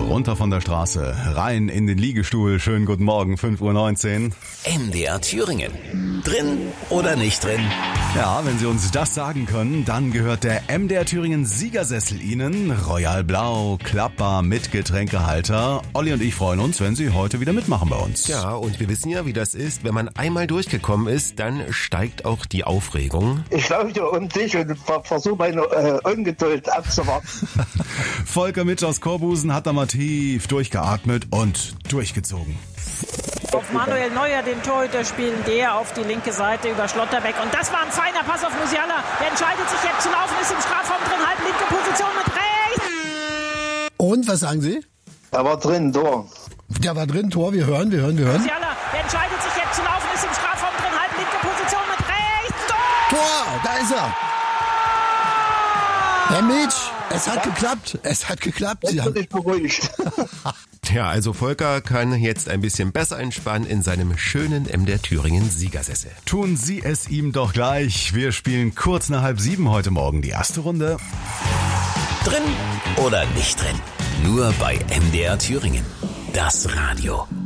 runter von der Straße, rein in den Liegestuhl. Schönen guten Morgen, 5:19 Uhr. MDR Thüringen. Drin oder nicht drin? Ja, wenn Sie uns das sagen können, dann gehört der MDR Thüringen Siegersessel Ihnen. Royal Blau, klappbar mit Getränkehalter. Olli und ich freuen uns, wenn Sie heute wieder mitmachen bei uns. Ja, und wir wissen ja, wie das ist. Wenn man einmal durchgekommen ist, dann steigt auch die Aufregung. Ich leuchte um dich und versuche meine Ungeduld abzuwarten. Volker Mitsch aus Korbusen hat da mal tief durchgeatmet und durchgezogen. Auf Manuel Neuer, den Torhüter, spielen der auf die linke Seite über Schlotterbeck. Und das war ein feiner Pass auf Musiala. Der entscheidet sich jetzt zu laufen, ist im Strafraum drin, halb linke Position mit rechts. Und, was sagen Sie? Er war drin, Tor. Der war drin, Tor, wir hören. Musiala, der entscheidet sich jetzt zu laufen, ist im Strafraum drin, halb linke Position mit rechts. Tor, da ist er. Herr Mitsch, es hat geklappt. Jetzt bin ich beruhigt. Ja, also Volker kann jetzt ein bisschen besser entspannen in seinem schönen MDR Thüringen Siegersessel. Tun Sie es ihm doch gleich. Wir spielen kurz nach 6:30 heute Morgen die erste Runde. Drin oder nicht drin? Nur bei MDR Thüringen. Das Radio.